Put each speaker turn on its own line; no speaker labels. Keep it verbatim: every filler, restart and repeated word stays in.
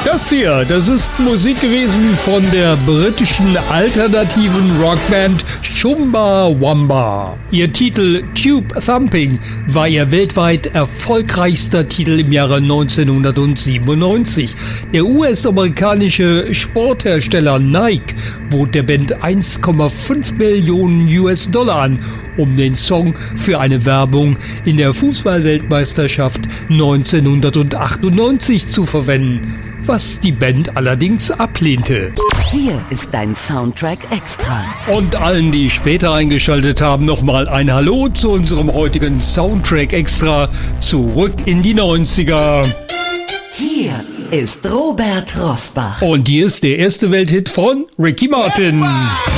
Das hier, das ist Musik gewesen von der britischen alternativen Rockband Chumbawamba. Ihr Titel Tube Thumping war ihr weltweit erfolgreichster Titel im Jahre neunzehnhundertsiebenundneunzig. Der U S-amerikanische Sporthersteller Nike bot der Band eins Komma fünf Millionen U S Dollar an, um den Song für eine Werbung in der Fußball-Weltmeisterschaft neunzehnhundertachtundneunzig zu verwenden, was die Band allerdings ablehnte.
Hier ist dein Soundtrack Extra.
Und allen, die später eingeschaltet haben, nochmal ein Hallo zu unserem heutigen Soundtrack Extra zurück in die neunziger.
Hier ist Robert Rossbach.
Und hier ist der erste Welthit von Ricky Martin.